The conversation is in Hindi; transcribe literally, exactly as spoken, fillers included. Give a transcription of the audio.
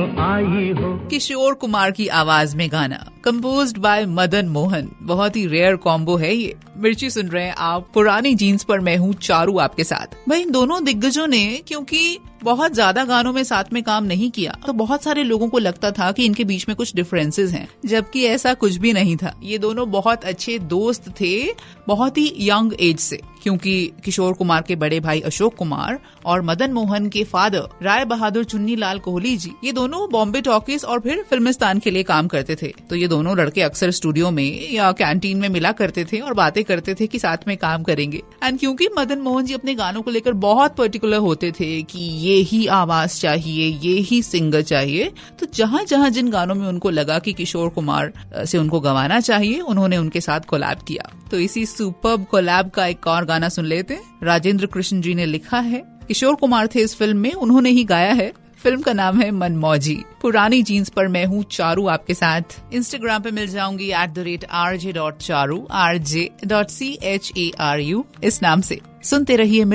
आई हो। किशोर कुमार की आवाज में गाना कंपोज्ड बाय मदन मोहन, बहुत ही रेयर कॉम्बो है ये। मिर्ची सुन रहे हैं आप, पुरानी जीन्स पर मैं हूँ चारू आपके साथ। भाई इन दोनों दिग्गजों ने क्योंकि बहुत ज्यादा गानों में साथ में काम नहीं किया, तो बहुत सारे लोगों को लगता था कि इनके बीच में कुछ डिफरेंसेस हैं, जबकि ऐसा कुछ भी नहीं था। ये दोनों बहुत अच्छे दोस्त थे, बहुत ही यंग एज से, क्योंकि किशोर कुमार के बड़े भाई अशोक कुमार और मदन मोहन के फादर राय बहादुर चुन्नी लाल कोहली जी, ये दोनों बॉम्बे टॉकीज और फिर फिल्मिस्तान के लिए काम करते थे। तो ये दोनों लड़के अक्सर स्टूडियो में या कैंटीन में मिला करते थे और बातें करते थे कि साथ में काम करेंगे। एंड क्योंकि मदन मोहन जी अपने गानों को लेकर बहुत पर्टिकुलर होते थे कि ये ही आवाज चाहिए, ये ही सिंगर चाहिए, तो जहां जहां जिन गानों में उनको लगा कि किशोर कुमार से उनको गवाना चाहिए, उन्होंने उनके साथ कोलैब किया। तो इसी सुपर्ब कोलैब का एक और गाना सुन लेते हैं। राजेंद्र कृष्ण जी ने लिखा है, किशोर कुमार थे इस फिल्म में, उन्होंने ही गाया है। फिल्म का नाम है मनमौजी। पुरानी जीन्स पर मैं हूँ चारू आपके साथ। इंस्टाग्राम पे मिल जाऊंगी at the rate R J dot Charu, R J dot C H A R you इस नाम से। सुनते रहिए